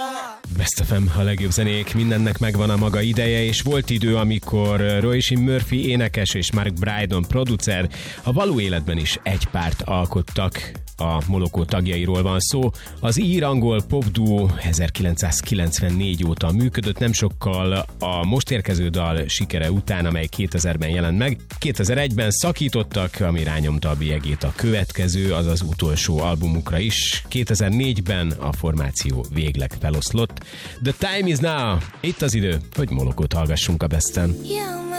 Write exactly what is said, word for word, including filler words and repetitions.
Best ef em, a legjobb zenék, mindennek megvan a maga ideje, és volt idő, amikor Roisin Murphy énekes és Mark Brydon producer a való életben is egy párt alkottak. A Moloko tagjairól van szó. Az ír-angol popduó ezerkilencszázkilencvennégy óta működött, nem sokkal a most érkező dal sikere után, amely kétezerben jelent meg. kétezer-egyben szakítottak, ami rányomta a bélyegét a következő, azaz utolsó albumukra is. kétezer-négyben a formáció végleg feloszlott. The time is now! Itt az idő, hogy Molokót hallgassunk a Besten.